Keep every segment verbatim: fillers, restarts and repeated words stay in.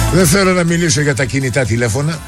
Δεν θέλω να μιλήσω για τα κινητά τηλέφωνα.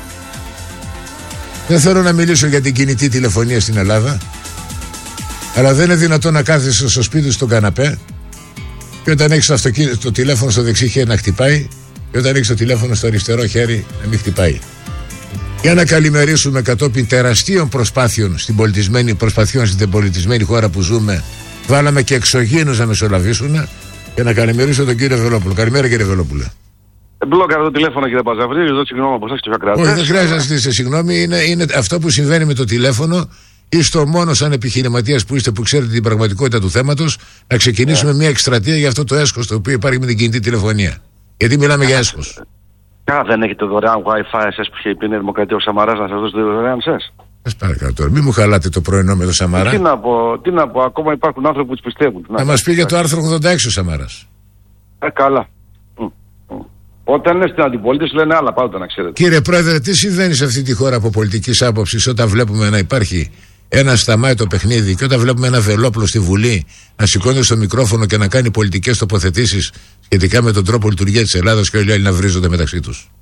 Δεν θέλω να μιλήσω για την κινητή τηλεφωνία στην Ελλάδα. Αλλά δεν είναι δυνατόν να κάθεσαι στο σπίτι στον καναπέ και όταν έχεις το, αυτοκίνητο, το τηλέφωνο στο δεξί χέρι να χτυπάει και όταν έχεις το τηλέφωνο στο αριστερό χέρι να μην χτυπάει. Για να καλημερίσουμε κατόπιν τεραστίων προσπάθειων στην πολιτισμένη, προσπαθειών στην πολιτισμένη χώρα που ζούμε, βάλαμε και εξωγήινους να μεσολαβήσουν και να καλημερίσω τον κύριο Βελόπουλο. Καλημέρα, κύριε Βελόπουλε. Μπλόκαρα το τηλέφωνο, κύριε Παζαβρίου, ζητώ συγγνώμη από εσάς και τους ακροατές. Όχι, δεν χρειάζεται να ζητήσετε συγγνώμη. Είναι, είναι αυτό που συμβαίνει με το τηλέφωνο. Είστε ο μόνος σαν επιχειρηματίας που είστε που ξέρετε την πραγματικότητα του θέματος να ξεκινήσουμε yeah. μια εκστρατεία για αυτό το έσχος το οποίο υπάρχει με την κινητή τηλεφωνία. Γιατί μιλάμε yeah. για έσχος. Κα, δεν έχετε δωρεάν Wi-Fi εσές που είχε πει η Νέα Δημοκρατία ο Σαμαράς να σας δώσει δωρεάν εσές? Σας παρακαλώ τώρα, μην μου χαλάτε το πρωινό με το Σαμαρά. Τι να πω, τι να πω, ακόμα υπάρχουν άνθρωποι που τους πιστεύουν. Θα μας πει για το άρθρο ογδόντα έξι ο Σαμαράς. Ε, καλά. Όταν είναι στην αντιπολίτευση λένε άλλα πάντα, να ξέρετε. Κύριε Πρόεδρε, τι συμβαίνει σε αυτή τη χώρα από πολιτικής άποψης όταν βλέπουμε να υπάρχει ένα σταμάει το παιχνίδι και όταν βλέπουμε ένα Βελόπουλο στη Βουλή να σηκώνεται στο μικρόφωνο και να κάνει πολιτικές τοποθετήσεις σχετικά με τον τρόπο λειτουργία της Ελλάδας και όλοι οι άλλοι να βρίζονται μεταξύ τους?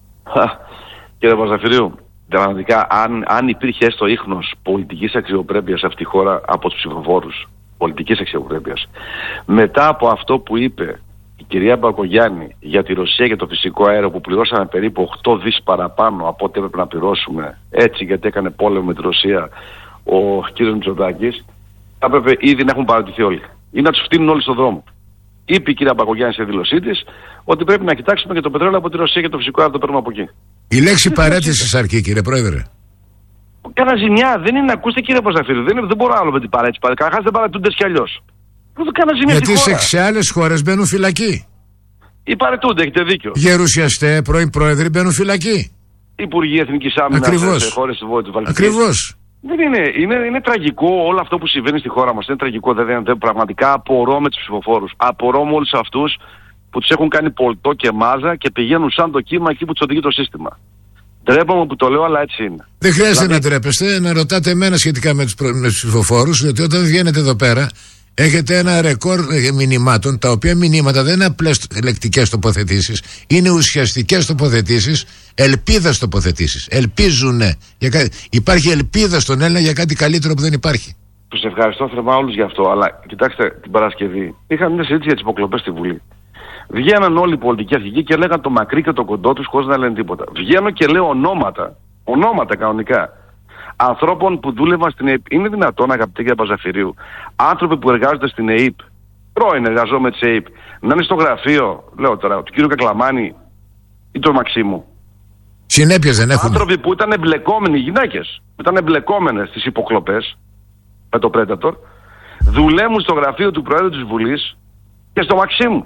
Κύριε Παζαφυρίου, πραγματικά αν, αν υπήρχε έστω ίχνος πολιτικής αξιοπρέπειας σε αυτή τη χώρα από τους ψηφοφόρους, πολιτικής αξιοπρέπειας, μετά από αυτό που είπε η κυρία Μπακογιάννη για τη Ρωσία και το φυσικό αέριο που πληρώσαμε περίπου οκτώ δις παραπάνω από ό,τι έπρεπε να πληρώσουμε, έτσι γιατί έκανε πόλεμο με τη Ρωσία ο κύριος Μητσοτάκης, θα έπρεπε ήδη να έχουν παρατηθεί όλοι ή να τους φτύνουν όλοι στον δρόμο. Είπε η κυρία Μπακογιάννη σε δήλωσή της ότι πρέπει να κοιτάξουμε και το πετρέλαιο από τη Ρωσία και το φυσικό αέριο το παίρνουμε από εκεί. Η λέξη παρέτηση αρκεί, κύριε Πρόεδρε. Κάνα ζημιά δεν είναι, ακούστε κύριε Παζαφύρη, δεν, δεν μπορώ άλλο με την παρέτηση. Καταρχάς δεν παρατούνται κι αλλιώς. Γιατί σε, σε άλλες χώρες μπαίνουν φυλακοί. Ή παρετούνται, έχετε δίκιο. Γερουσιαστέ, πρώην πρόεδροι μπαίνουν φυλακοί. Υπουργοί Εθνικής Άμυνας σε χώρες της Βόρειας Βαλτικής. Ακριβώς. Δεν είναι, είναι, είναι τραγικό όλο αυτό που συμβαίνει στη χώρα μας. Είναι τραγικό, δεν είναι πραγματικά. Απορώ με τους ψηφοφόρους. Απορώ με όλους αυτούς που τους έχουν κάνει πολτό και μάζα και πηγαίνουν σαν το κύμα εκεί που τους οδηγεί το σύστημα. Ντρέπομαι που το λέω, αλλά έτσι είναι. Δεν χρειάζεται δηλαδή να ντρέπεστε, να ρωτάτε εμένα σχετικά με τους, προ... τους ψηφοφόρους, διότι όταν βγαίνετε εδώ πέρα έχετε ένα ρεκόρ μηνυμάτων, τα οποία μηνύματα δεν είναι απλές λεκτικές τοποθετήσεις, είναι ουσιαστικές τοποθετήσεις, ελπίδας τοποθετήσεις. Ελπίζουνε. Για κα... Υπάρχει ελπίδα στον Έλληνα για κάτι καλύτερο που δεν υπάρχει. Τους ευχαριστώ θερμά όλους γι' αυτό, αλλά κοιτάξτε την Παρασκευή. Είχαμε μια συζήτηση για τις υποκλοπές στη Βουλή. Βγαίναν όλοι οι πολιτικοί αρχηγοί και λέγαν το μακρύ και το κοντό τους χωρίς να λένε τίποτα. Βγαίνω και λέω ονόματα, ονόματα κανονικά, ανθρώπων που δούλευαν στην ΕΕΠ. Είναι δυνατόν, αγαπητέ κύριε Παζαφυρίου, άνθρωποι που εργάζονται στην ΕΕΠ, πρώην εργαζόμενοι της ΕΕΠ, να είναι στο γραφείο, λέω τώρα, του κύριου Κακλαμάνη ή του Μαξίμου? Συνέπειες δεν έχουν. Άνθρωποι που ήταν εμπλεκόμενοι, γυναίκες, που ήταν εμπλεκόμενες στις υποκλοπές με το Predator, δουλεύουν στο γραφείο του Προέδρου της Βουλής και στο Μαξίμου.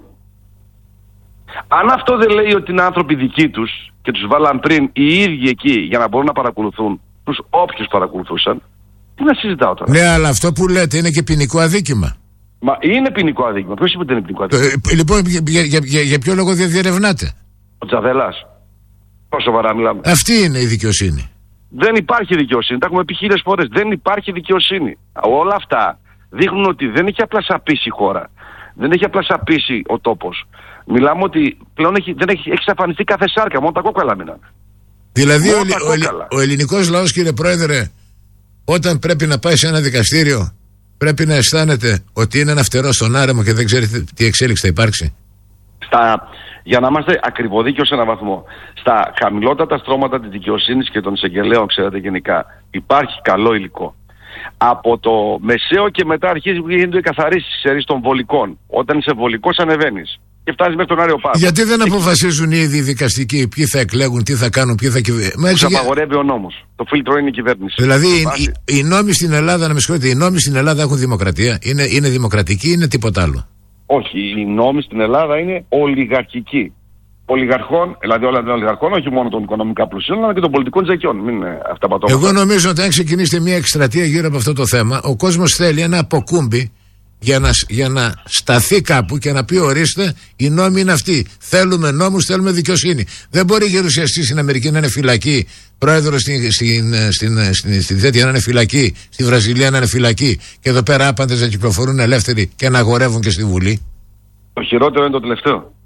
Αν αυτό δεν λέει ότι είναι άνθρωποι δικοί τους και τους βάλαν πριν οι ίδιοι εκεί για να μπορούν να παρακολουθούν τους όποιους παρακολουθούσαν, τι να συζητάω τώρα? Ναι, αλλά αυτό που λέτε είναι και ποινικό αδίκημα. Μα είναι ποινικό αδίκημα. Ποιος είπε ότι είναι ποινικό αδίκημα? Ε, λοιπόν, για, για, για, για ποιο λόγο δεν διερευνάτε? Ο Τζαβέλας. Πόσο σοβαρά μιλάμε? Αυτή είναι η δικαιοσύνη. Δεν υπάρχει δικαιοσύνη. Τα έχουμε πει χίλιες φορές. Δεν υπάρχει δικαιοσύνη. Όλα αυτά δείχνουν ότι δεν έχει απλά σαπίσει η χώρα. Δεν έχει απλά σαπίσει ο τόπος. Μιλάμε ότι πλέον έχει, δεν έχει, έχει εξαφανιστεί κάθε σάρκα. Μόνο τα κόκαλα μείνανε. Δηλαδή ο, ο, ο ελληνικός λαός, κύριε Πρόεδρε, όταν πρέπει να πάει σε ένα δικαστήριο, πρέπει να αισθάνεται ότι είναι ένα φτερό στον άρεμο και δεν ξέρει τι εξέλιξη θα υπάρξει. Στα, για να είμαστε ακριβοδίκαιος σε έναν βαθμό, στα χαμηλότατα στρώματα της δικαιοσύνης και των εισαγγελέων, ξέρετε γενικά, υπάρχει καλό υλικό. Από το μεσαίο και μετά αρχίζει που γίνονται οι καθαρίσεις των βολικών. Όταν είσαι βολικός ανεβαίνεις και φτάνεις μέχρι τον Άριο Πάγο. Γιατί δεν αποφασίζουν οι ίδιοι δικαστικοί ποιοι θα εκλέγουν, τι θα κάνουν, ποιοι θα κυβερνήσουν? Τους απαγορεύει ο νόμος. Το φίλτρο είναι η κυβέρνηση. Δηλαδή οι, οι νόμοι στην Ελλάδα, να με συγχωρείτε, οι νόμοι στην Ελλάδα έχουν δημοκρατία? Είναι, είναι δημοκρατικοί ή είναι τίποτα άλλο? Όχι, οι νόμοι στην Ελλάδα είναι ολιγαρχικοί. Ολιγαρχών, δηλαδή όλα των ολιγαρχών, όχι μόνο των οικονομικά πλουσίων, αλλά και των πολιτικών τζακιών. Μην είναι αυτά πατώματα. Εγώ νομίζω ότι αν ξεκινήσετε μια εκστρατεία γύρω από αυτό το θέμα, ο κόσμος θέλει ένα αποκούμπι για να, για να σταθεί κάπου και να πει: ορίστε, οι νόμοι είναι αυτοί. Θέλουμε νόμους, θέλουμε δικαιοσύνη. Δεν μπορεί γερουσιαστής στην Αμερική να είναι φυλακή, πρόεδρος στην, στην, στην, στην, στην τέτοια να είναι φυλακή, στη Βραζιλία να είναι φυλακή, και εδώ πέρα άπαντες να κυκλοφορούν ελεύθεροι και να αγορεύουν και στη Βουλή. Το χειρότερο είναι το τελευταίο.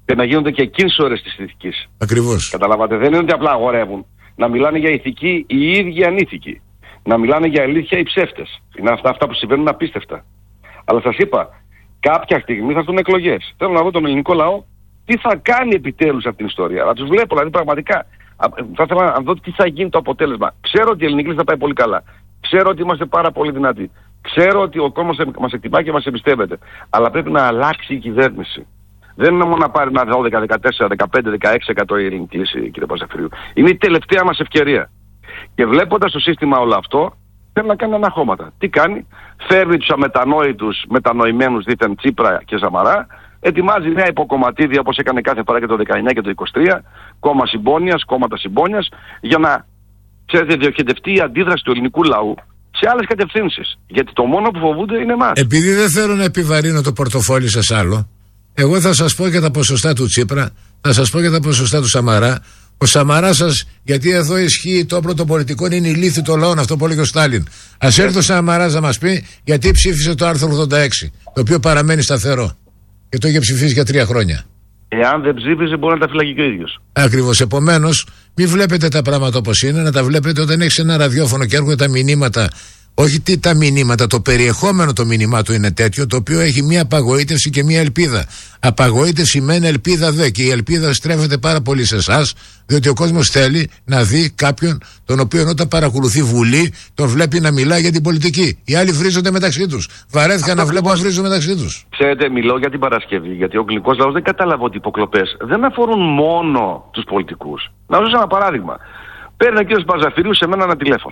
και να γίνονται και εκείνες ώρες της ηθικής. Ακριβώς. Καταλάβατε, δεν είναι ότι απλά αγορεύουν. Να μιλάνε για ηθική οι ίδιοι ανήθικοι. Να μιλάνε για αλήθεια οι ψεύτες. Είναι αυτά, αυτά που συμβαίνουν απίστευτα. Αλλά σας είπα, κάποια στιγμή θα έρθουν εκλογές. Θέλω να δω τον ελληνικό λαό τι θα κάνει επιτέλους από την ιστορία. Να τους βλέπω, δηλαδή πραγματικά. Θα ήθελα να δω τι θα γίνει το αποτέλεσμα. Ξέρω ότι η ελληνική θα πάει πολύ καλά. Ξέρω ότι είμαστε πάρα πολύ δυνατοί. Ξέρω ότι ο κόσμος μας εκτιμά και μας εμπιστεύεται. Αλλά πρέπει να αλλάξει η κυβέρνηση. Δεν είναι μόνο να πάρει ένα δώδεκα, δεκατέσσερα, δεκαπέντε, δεκαέξι τοις εκατό η ελληνική λύση, κύριε Παζαφυρίου. Είναι η τελευταία μας ευκαιρία. Και βλέποντας το σύστημα όλο αυτό, θέλει να κάνει αναχώματα. Τι κάνει? Φέρνει τους αμετανόητους, μετανοημένους δίθεν Τσίπρα και Σαμαρά, ετοιμάζει νέα υποκομματίδια όπως έκανε κάθε φορά και το δεκαεννιά και το είκοσι τρία, κόμμα συμπόνιας, κόμματα συμπόνιας, για να, ξέρετε, διοχετευτεί η αντίδραση του ελληνικού λαού σε άλλες κατευθύνσεις. Γιατί το μόνο που φοβούνται είναι εμάς. Επειδή δεν θέλω να επιβαρύνω το πορτοφόλι σας άλλο, εγώ θα σας πω για τα ποσοστά του Τσίπρα, θα σας πω για τα ποσοστά του Σαμαρά. Ο Σαμαράς σας, γιατί εδώ ισχύει το όπλο των πολιτικών, είναι η λύθη των λαών, αυτό που έλεγε ο Στάλιν. Ας έρθει ο Σαμαράς να μας πει γιατί ψήφισε το άρθρο ογδόντα έξι, το οποίο παραμένει σταθερό. Και το είχε ψηφίσει για τρία χρόνια. Εάν δεν ψήφιζε, μπορεί να τα φυλακεί και ο ίδιος. Ακριβώς. Επομένως, μην βλέπετε τα πράγματα όπως είναι, να τα βλέπετε όταν έχεις ένα ραδιόφωνο και έρχονται τα μηνύματα. Όχι τι τα μηνύματα, το περιεχόμενο των μηνυμάτων είναι τέτοιο, το οποίο έχει μία απαγοήτευση και μία ελπίδα. Απαγοήτευση μεν, ελπίδα δε. Και η ελπίδα στρέφεται πάρα πολύ σε εσάς, διότι ο κόσμος θέλει να δει κάποιον τον οποίο όταν παρακολουθεί Βουλή, τον βλέπει να μιλάει για την πολιτική. Οι άλλοι βρίζονται μεταξύ τους. Βαρέθηκα να βλέπω να βρίζονται μεταξύ τους. Ξέρετε, μιλώ για την Παρασκευή, γιατί ο αγγλικός λαός δεν κατάλαβε ότι οι υποκλοπές δεν αφορούν μόνο τους πολιτικούς. Να σας δώσω ένα παράδειγμα. Παίρνει ο κ. Παζαφυρίου σε μένα ένα τηλέφωνο.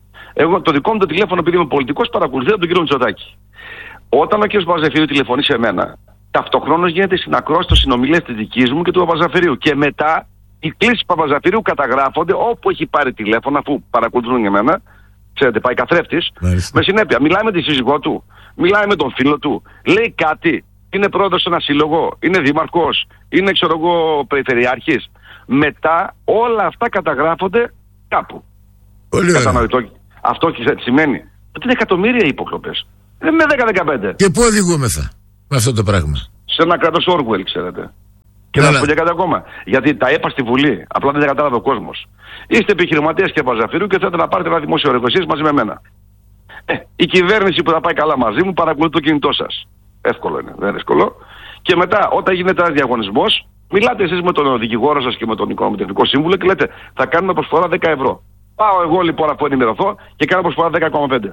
Εγώ το δικό μου το τηλέφωνο, επειδή είμαι πολιτικός, παρακολουθεί τον κύριο Μητσοτάκη. Όταν ο κ. Παζαφυρίου τηλεφωνεί σε μένα, ταυτοχρόνως γίνεται συνακρόαση των συνομιλίες της δικής μου και του Παπαζαφυρίου. Και μετά οι κλήσεις του Παπαζαφυρίου καταγράφονται όπου έχει πάρει τηλέφωνο, αφού παρακολουθούν για μένα. Ξέρετε, πάει καθρέφτης. Με συνέπεια, μιλάει με τη σύζυγό του, μιλάει με τον φίλο του, λέει κάτι, είναι πρόεδρος σε ένα σύλλογο, είναι δήμαρχος, είναι ξέρω εγώ περιφερειάρχης. Μετά όλα αυτά καταγράφονται κάπου. Πολύ κατανοητό. Αυτό σημαίνει ότι είναι εκατομμύρια οι υποκλοπές. Δεν είναι δέκα δεκαπέντε. Και πού οδηγούμεθα με αυτό το πράγμα? Σε ένα κράτος Orwell, ξέρετε. Και να σου πω και κάτι ακόμα. Γιατί τα είπα στη Βουλή, απλά δεν τα κατάλαβε ο κόσμος. Είστε επιχειρηματίες και Παζαφυρίου και θέλετε να πάρετε ένα δημόσιο έργο εσείς μαζί με μένα. Ε, η κυβέρνηση που θα πάει καλά μαζί μου παρακολουθεί το κινητό σας. Εύκολο είναι, δεν είναι εύκολο. Και μετά, όταν γίνεται ένα διαγωνισμός, μιλάτε εσείς με τον δικηγόρο σας και με τον οικονομητεχνικό σύμβουλο και λέτε θα κάνουμε προσφορά δέκα ευρώ. Πάω εγώ λοιπόν αφού ενημερωθώ και κάνω προσφορά δέκα κόμμα πέντε.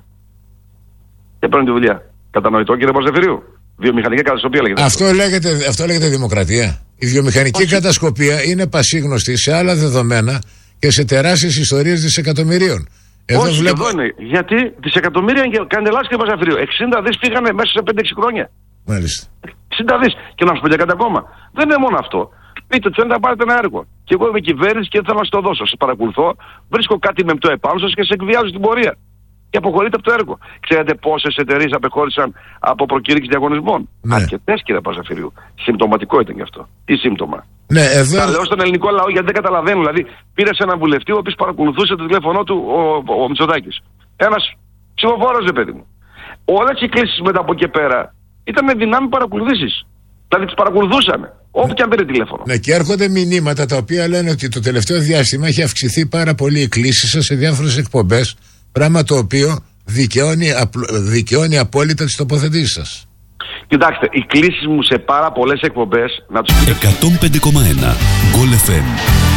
Και παίρνω τη δουλειά. Κατανοητό, κύριε Παζαφυρίου? Βιομηχανική κατασκοπία λέγεται. Αυτό λέγεται, αυτό λέγεται δημοκρατία. Η βιομηχανική Όχι. κατασκοπία είναι πασίγνωστη σε άλλα δεδομένα και σε τεράστιες ιστορίες δισεκατομμυρίων. Εδώ Όχι, βλέπω... εδώ είναι. Γιατί δισεκατομμύρια κάνει Ελλάδα και Παζαφυρίου. εξήντα δις φύγανε μέσα σε πέντε έξι χρόνια. Μάλιστα. εξήντα δις. Και να σου πω για κάτι ακόμα. Δεν είναι μόνο αυτό. Πείτε, θέλετε να πάρετε ένα έργο. Και εγώ είμαι κυβέρνηση και δεν θέλω να σα το δώσω. Σε παρακολουθώ, βρίσκω κάτι με το επάνω σα και σε εκβιάζω στην πορεία. Και αποχωρείτε από το έργο. Ξέρετε πόσες εταιρείες απεχώρησαν από προκήρυξη διαγωνισμών? Ναι. Αρκετές, κύριε Παζαφυρίου. Συμπτωματικό ήταν γι' αυτό. Τι σύμπτωμα? Ναι, εδώ... Τα λέω στον ελληνικό λαό γιατί δεν καταλαβαίνω. Δηλαδή, πήρε σε έναν βουλευτή ο οποίος παρακολουθούσε το τηλέφωνό του ο, ο, ο Μητσοτάκης. Ένας ψηφοφόρος, παιδί μου. Όλες οι κλήσεις μετά από εκεί πέρα ήταν δυνάμει παρακολουθήσεις. Δηλαδή τις παρακολουθούσαμε. Όπου και αν πήρε τηλέφωνο. Ναι, και έρχονται μηνύματα τα οποία λένε ότι το τελευταίο διάστημα έχει αυξηθεί πάρα πολύ η κλήση σας σε διάφορες εκπομπές. Πράγμα το οποίο δικαιώνει, δικαιώνει απόλυτα τις τοποθετήσεις σας. Κοιτάξτε, οι κλήσεις μου σε πάρα πολλές εκπομπές να τους πείτε. εκατόν πέντε κόμμα ένα Γκολ εφ εμ.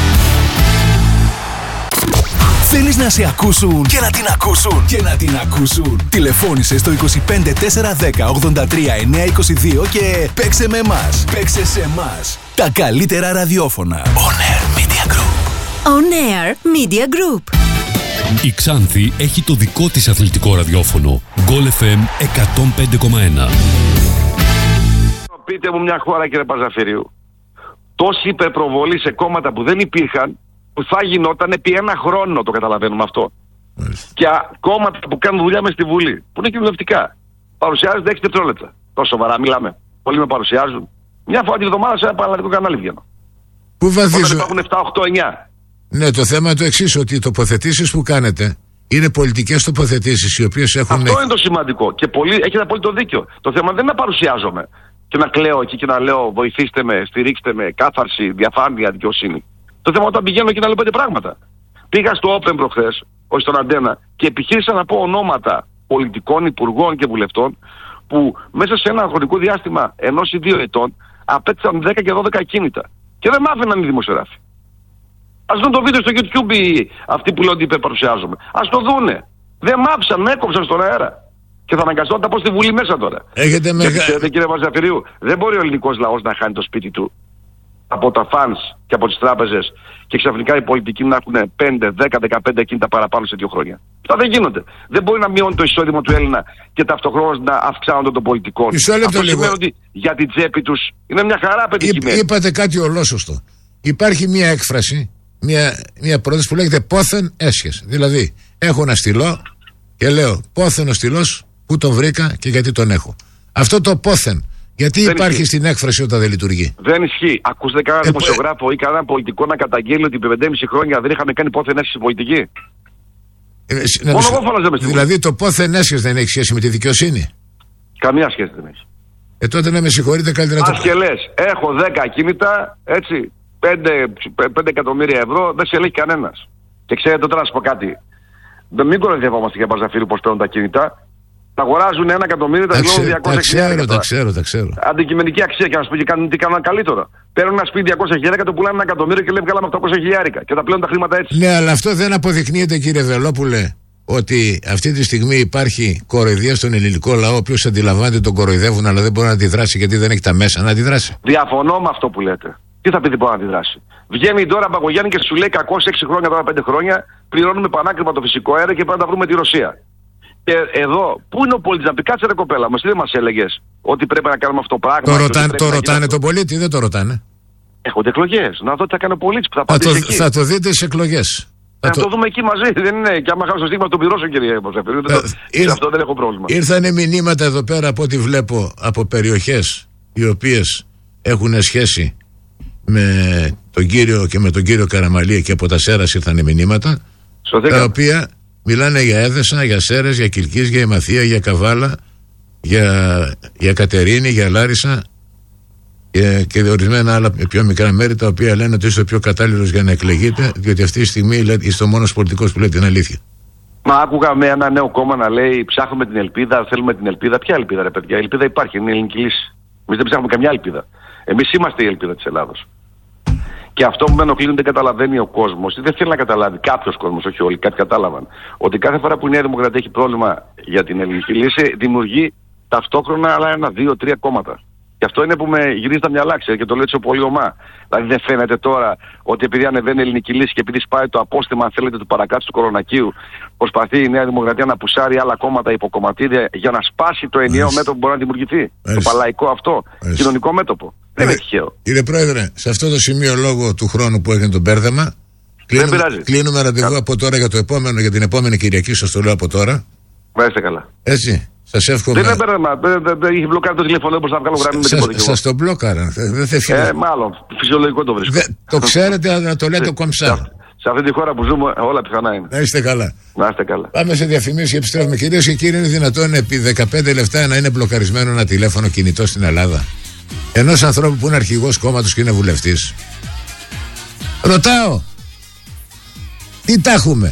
Θέλεις να σε ακούσουν και να την ακούσουν και να την ακούσουν? Τηλεφώνησε στο είκοσι πέντε τέσσερα δέκα ογδόντα τρία εννιακόσια είκοσι δύο και παίξε με εμάς. Παίξε σε εμάς. Τα καλύτερα ραδιόφωνα. On Air Media Group. On Air Media Group. Η Ξάνθη έχει το δικό της αθλητικό ραδιόφωνο. Γκολ εφ εμ εκατόν πέντε κόμμα ένα. Πείτε μου μια χώρα, κύριε Παζαφυρίου, τόση υπερπροβολή σε κόμματα που δεν υπήρχαν, που θα γινόταν επί ένα χρόνο, το καταλαβαίνουμε αυτό. Μάλιστα. Και κόμματα που κάνουν δουλειά μες στη Βουλή, που είναι κοινοβουλευτικά, παρουσιάζονται έξι δευτερόλεπτα. Τόσο σοβαρά μιλάμε? Πολλοί με παρουσιάζουν. Μια φορά τη βδομάδα σε ένα παραλλαδικό κανάλι βγαίνω. Πού βαθίζω... Όταν υπάρχουν επτά, οκτώ, εννιά. Ναι, το θέμα είναι το εξής, ότι οι τοποθετήσεις που κάνετε είναι πολιτικές τοποθετήσεις οι οποίες έχουν... Αυτό είναι το σημαντικό και πολύ, έχετε απόλυτο δίκιο. Το θέμα δεν είναι να παρουσιάζομαι. και να κλαίω εκεί και να λέω βοηθήστε με, στηρίξτε με, κάθαρση, διαφάνεια, δικαιοσύνη. Το θέμα όταν πηγαίνω και να λέω πέντε πράγματα. Πήγα στο Open προχθές, όχι στον Αντένα, και επιχείρησα να πω ονόματα πολιτικών, υπουργών και βουλευτών που μέσα σε ένα χρονικό διάστημα ενός ή δύο ετών απέτυχαν δέκα και δώδεκα ακίνητα. Και δεν μ' άφηναν οι δημοσιογράφοι. Ας δουν το βίντεο στο YouTube οι, αυτοί που λέω ότι υπερπαρουσιάζομαι. Ας το δούνε. Δεν μ' άφησαν, με έκοψαν στον αέρα. Και θα αναγκαστώ να τα πω στη Βουλή μέσα τώρα. Έχετε μεγα... Γιατί ξέρετε κύριε Βαζαφυρίου, δεν μπορεί ο ελληνικός λαός να χάνει το σπίτι του από τα φανς και από τις τράπεζες και ξαφνικά οι πολιτικοί να έχουν πέντε, δέκα, δεκαπέντε ακίνητα παραπάνω σε δύο χρόνια. Αυτά δεν γίνονται. Δεν μπορεί να μειώνει το εισόδημα του Έλληνα και ταυτοχρόνως να αυξάνονται των πολιτικών. Αυτό σημαίνει ότι για την τσέπη τους είναι μια χαρά πετυχημένη. Είπατε κάτι ολόσωστο. Υπάρχει μια έκφραση, μια, μια πρόταση που λέγεται πόθεν έσχες. Δηλαδή, έχω ένα στυλό και λέω πόθεν ο στυλός, πού τον βρήκα και γιατί τον έχω. Αυτό το πόθεν. Γιατί δεν υπάρχει ισχύει στην έκφραση όταν δεν λειτουργεί. Δεν ισχύει. Ακούστε κανέναν ε, δημοσιογράφο ή κανέναν πολιτικό να καταγγέλει ότι επί πεντέμισι χρόνια δεν είχαμε κάνει πόθεν έσχεση πολιτική. Ε, Μόνο εγώ φωνάζομαι. Δηλαδή το πόθεν έσχεση δεν έχει σχέση με τη δικαιοσύνη. Καμία σχέση δεν έχει. Ε, τότε να με συγχωρείτε καλύτερα. Ας και λες, έχω δέκα ακίνητα, έτσι, πέντε εκατομμύρια ευρώ, δεν σε ελέγχει κανένας. Και ξέρετε τώρα να σου πω κάτι. Δεν μην κοροϊδευόμαστε για Μπαρζαφύρου πως παίρνουν τα κινητά. Τα αγοράζουν ένα εκατομμύριο, τα κλείνουν διακόσια χιλιάδες. Τα ξέρω, τα ξέρω. Αντικειμενική αξία και να σου πει και κάνουν τι κάνουν καλύτερο. Παίρνουν ένα σπίτι διακόσια χιλιάδες, το πουλάνε ένα εκατομμύριο και λέει βγάλαμε οκτακόσια χιλιάδες. Και τα πλέον τα χρήματα έτσι. Ναι, αλλά αυτό δεν αποδεικνύεται, κύριε Βελόπουλε, ότι αυτή τη στιγμή υπάρχει κοροϊδία στον ελληνικό λαό, ο οποίος αντιλαμβάνεται τον κοροϊδεύουν, αλλά δεν μπορεί να αντιδράσει γιατί δεν έχει τα μέσα να αντιδράσει. Διαφωνώ με αυτό που λέτε. Τι θα πει δεν μπορεί να αντιδράσει. Βγαίνει τώρα Μπαγκογιάννη και σου λέει κακό έξι χρόνια, τώρα πέντε χρόνια, πληρώνουμε πανάκριβα το φυσικό αέρα και πρέπει να τα βρούμε τη Ρωσία. Και εδώ, πού είναι ο πολίτης να πει, κάτσε ρε κοπέλα, μας τι δεν μας έλεγες ότι πρέπει να κάνουμε αυτό το πράγμα. Το, ρωτάν, το ρωτάνε τον πολίτη, δεν το ρωτάνε. Έχονται εκλογές. Να δω τι θα κάνει ο πολίτης που θα απαντήσει εκεί. Θα το δείτε στις εκλογές. Θα το... το δούμε εκεί μαζί. Δεν είναι. Και άμα χάσω το στίγμα θα το πληρώσω, κύριε Βαζαφυρίου. Το... Ήρθ... Αυτό δεν έχω πρόβλημα. Ήρθανε μηνύματα εδώ πέρα από ό,τι βλέπω από περιοχές οι οποίες έχουν σχέση με τον κύριο και με τον κύριο Καραμαλή και από τα Σέρας ήρθανε μηνύματα. Τα οποία μιλάνε για Έδεσα, για Σέρες, για Κιλκής, για Ημαθία, για Καβάλα, για, για Κατερίνη, για Λάρισα και, και ορισμένα άλλα πιο μικρά μέρη τα οποία λένε ότι είστε ο πιο κατάλληλος για να εκλεγείτε, διότι αυτή τη στιγμή είστε ο μόνος πολιτικός που λέει την αλήθεια. Μα άκουγα με ένα νέο κόμμα να λέει ψάχνουμε την ελπίδα, θέλουμε την ελπίδα. Ποια ελπίδα, ρε παιδιά? Η ελπίδα υπάρχει, είναι η ελληνική λύση. Εμείς δεν ψάχνουμε καμιά ελπίδα. Εμείς είμαστε η ελπίδα της Ελλάδος. Και αυτό που με ενοχλεί δεν καταλαβαίνει ο κόσμος, ή δεν θέλει να καταλάβει κάποιος κόσμος, όχι όλοι, κάτι κατάλαβαν, ότι κάθε φορά που η Νέα Δημοκρατία έχει πρόβλημα για την ελληνική λύση, δημιουργεί ταυτόχρονα άλλα ένα, δύο, τρία κόμματα. Και αυτό είναι που με γυρίζει τα μυαλά, ξέρετε, και το λέω έτσι πολύ ομά. Δηλαδή δεν φαίνεται τώρα ότι επειδή ανεβαίνει η ελληνική λύση και επειδή σπάει το απόστημα, αν θέλετε, του παρακάτω του κορονακίου, προσπαθεί η Νέα Δημοκρατία να πουσάρει άλλα κόμματα, υποκομματίδια, για να σπάσει το ενιαίο μέτωπο που μπορεί να δημιουργηθεί. Έσαι. Το παλαϊκό αυτό, Έσαι. κοινωνικό μέτωπο. Δεν είναι τυχαίο. Κύριε Πρόεδρε, σε αυτό το σημείο λόγω του χρόνου που έγινε το μπέρδεμα, κλείνουμε, κλείνουμε ραντεβού από τώρα για το επόμενο, για την επόμενη Κυριακή, σας το λέω από τώρα. Είστε καλά. Έτσι. Σας εύχομαι. Δεν είναι μπέρδεμα. Δεν είχε μπλοκάρει το τηλέφωνο, όπως να βγάλω γραμμή με τίποτα. Σας το μπλοκάραν. Δεν θε ε, μάλλον. Φυσιολογικό το βρίσκω. Το ξέρετε, αλλά το λέτε κομψά. Σε αυτή τη χώρα που ζούμε, όλα πιθανά είναι. Να είστε καλά. Να είστε καλά. Πάμε σε διαφημίσεις και επιστρέφουμε. Κυρίες και κύριοι, είναι δυνατόν επί δεκαπέντε λεπτά να είναι μπλοκαρισμένο ένα τηλέφωνο κινητό στην Ελλάδα? Ενός ανθρώπου που είναι αρχηγός κόμματος και είναι βουλευτής. Ρωτάω. Τι τα έχουμε?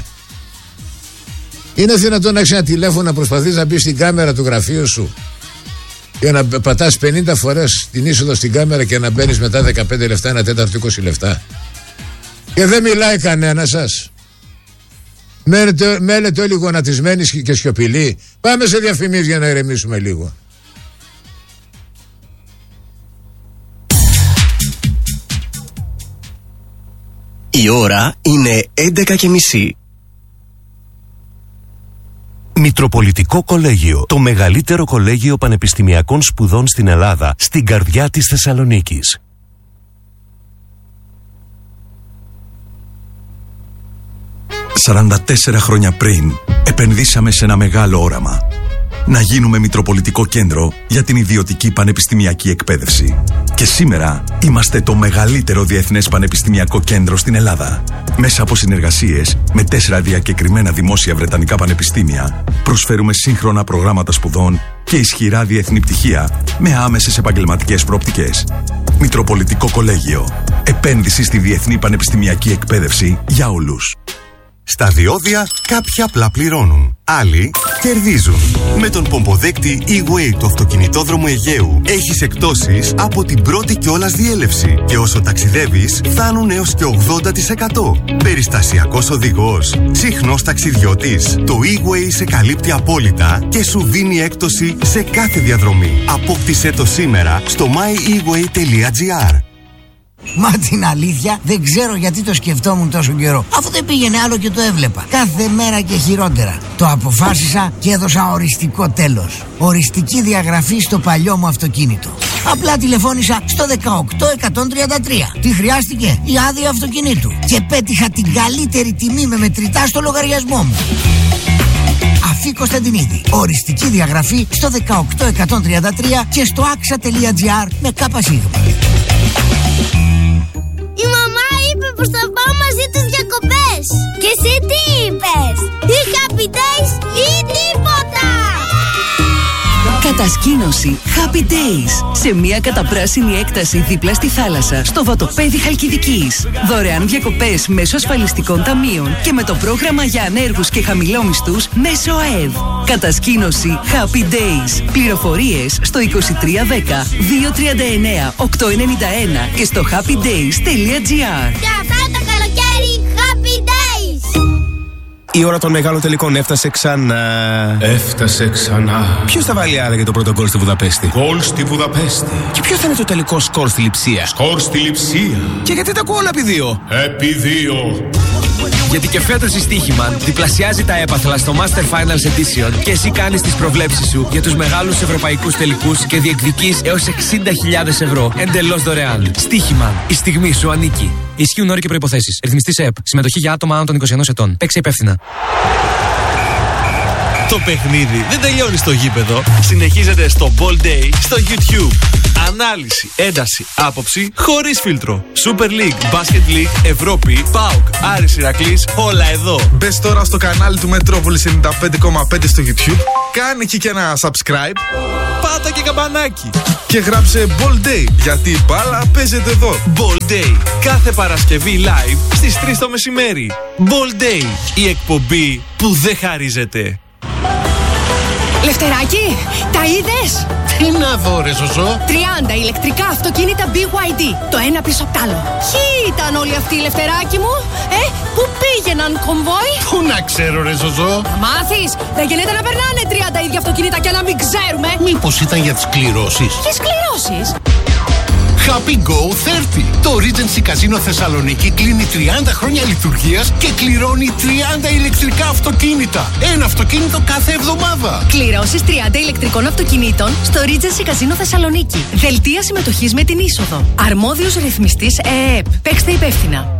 Είναι δυνατόν να έχεις ένα τηλέφωνο να προσπαθείς να μπει στην κάμερα του γραφείου σου και να πατάς πενήντα φορές την είσοδο στην κάμερα και να μπαίνεις μετά δεκαπέντε λεπτά, ένα τέταρτο, είκοσι λεπτά? Και δεν μιλάει κανένα σας. Μένετε, μένετε όλοι γονατισμένοι και σιωπηλοί. Πάμε σε διαφημίσεις για να ηρεμήσουμε λίγο. Η ώρα είναι έντεκα και μισή. Μητροπολιτικό Κολέγιο, το μεγαλύτερο κολέγιο πανεπιστημιακών σπουδών στην Ελλάδα, στην καρδιά της Θεσσαλονίκης. σαράντα τέσσερα χρόνια πριν, επενδύσαμε σε ένα μεγάλο όραμα. Να γίνουμε Μητροπολιτικό Κέντρο για την ιδιωτική πανεπιστημιακή εκπαίδευση. Και σήμερα είμαστε το μεγαλύτερο διεθνές πανεπιστημιακό κέντρο στην Ελλάδα. Μέσα από συνεργασίες με τέσσερα διακεκριμένα δημόσια βρετανικά πανεπιστήμια, προσφέρουμε σύγχρονα προγράμματα σπουδών και ισχυρά διεθνή πτυχία με άμεσες επαγγελματικές προοπτικές. Μητροπολιτικό Κολέγιο. Επένδυση στη διεθνή πανεπιστημιακή εκπαίδευση για όλους. Στα διόδια κάποιοι απλά πληρώνουν, άλλοι κερδίζουν. Με τον πομποδέκτη E-Way του αυτοκινητόδρομου Αιγαίου έχεις εκπτώσεις από την πρώτη κιόλας διέλευση και όσο ταξιδεύεις φτάνουν έως και ογδόντα τοις εκατό. Περιστασιακός οδηγός, συχνός ταξιδιώτης. Το E-Way σε καλύπτει απόλυτα και σου δίνει έκπτωση σε κάθε διαδρομή. Απόκτησέ το σήμερα στο my e way τελεία gr. Μα την αλήθεια δεν ξέρω γιατί το σκεφτόμουν τόσο καιρό. Αφού δεν πήγαινε άλλο και το έβλεπα. Κάθε μέρα και χειρότερα. Το αποφάσισα και έδωσα οριστικό τέλος. Οριστική διαγραφή στο παλιό μου αυτοκίνητο. Απλά τηλεφώνησα στο δεκαοκτώ εκατόν τριάντα τρία. Τι χρειάστηκε? Η άδεια αυτοκινήτου. Και πέτυχα την καλύτερη τιμή με μετρητά στο λογαριασμό μου. Αφή Κωνσταντινίδη. Οριστική διαγραφή στο δεκαοκτώ εκατόν τριάντα τρία και στο axa τελεία gr με ΚΣ. Η μαμά είπε πως θα πάω μαζί τους διακοπές. Και εσύ τι είπες? Ή Happy Days ή τίποτα. Κατασκήνωση Happy Days σε μια καταπράσινη έκταση δίπλα στη θάλασσα στο βατοπέδι Χαλκιδικής. Δωρεάν διακοπές μέσω ασφαλιστικών ταμείων και με το πρόγραμμα για ανέργους και χαμηλόμισθους μέσω ΑΕΔ. Κατασκήνωση Happy Days. Πληροφορίες στο είκοσι τρία δέκα δύο τριάντα εννέα οκτακόσια ενενήντα ένα και στο happy days τελεία gr. Και αυτά το καλοκαίρι Happy Days. Η ώρα των μεγάλων τελικών έφτασε ξανά. Έφτασε ξανά. Ποιος θα βάλει άραγε το πρώτο γκολ στη Βουδαπέστη? Γκολ στη Βουδαπέστη. Και ποιο θα είναι το τελικό σκορ στη Λειψία? Σκορ στη Λειψία. Και γιατί τα ακούω όλα επί δύο? Επί δύο. Γιατί και φέτος η Στοίχημαν διπλασιάζει τα έπαθλα στο Master Finals Edition και εσύ κάνεις τις προβλέψεις σου για τους μεγάλους ευρωπαϊκούς τελικούς και διεκδικείς έως εξήντα χιλιάδες ευρώ εντελώς δωρεάν. Στοίχημαν. Η στιγμή σου ανήκει. Ισχύουν όροι και προϋποθέσεις. Ρυθμιστής ΕΕΠ. Συμμετοχή για άτομα άνω των είκοσι ενός ετών. Παίξε υπεύθυνα. Το παιχνίδι δεν τελειώνει στο γήπεδο. Συνεχίζεται στο Ball Day στο YouTube. Ανάλυση, ένταση, άποψη χωρίς φίλτρο. Super League, Basket League, Ευρώπη, ΠΑΟΚ, Άρης Ηρακλής, όλα εδώ. Μπες τώρα στο κανάλι του Μετρόπολης ενενήντα πέντε κόμμα πέντε στο YouTube. Κάνε εκεί και ένα subscribe. Πάτα και καμπανάκι. Και γράψε Ball Day, γιατί η μπάλα παίζεται εδώ. Ball Day, κάθε Παρασκευή live στις τρεις το μεσημέρι. Ball Day, η εκπομπή που δεν χαρίζεται. Λευτεράκι, τα είδες? Τι να δω ρε Ζωζό? τριάντα ηλεκτρικά αυτοκίνητα μπι γουάι ντι, το ένα πίσω απ' τ' άλλο. Ποιοι ήταν όλοι αυτοί, Λευτεράκι μου? Ε, πού πήγαιναν κομβόι? Πού να ξέρω ρε Ζωζό? Θα μάθεις, δεν γίνεται να περνάνε τριάντα ίδια αυτοκίνητα και να μην ξέρουμε. Μήπως ήταν για τις κληρώσεις? Ποιες κληρώσεις? Happy Go τριάντα. Το Regency Casino Θεσσαλονίκη κλείνει τριάντα χρόνια λειτουργίας και κληρώνει τριάντα ηλεκτρικά αυτοκίνητα. Ένα αυτοκίνητο κάθε εβδομάδα. Κληρώσεις τριάντα ηλεκτρικών αυτοκινήτων στο Regency Casino Θεσσαλονίκη. Δελτία συμμετοχής με την είσοδο. Αρμόδιος ρυθμιστής ΕΕΠ. Παίξτε υπεύθυνα.